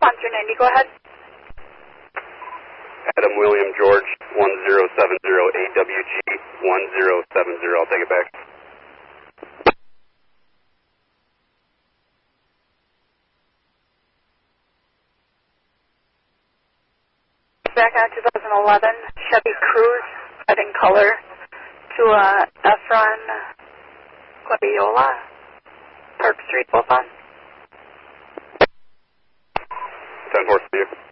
Response your name, go ahead. Adam William George 1070 AWG 1070. I'll take it back. Back on 2011 Chevy Cruze, red in color, to Efron Guardiola, Park Street, Wolfon. 10-4 to you.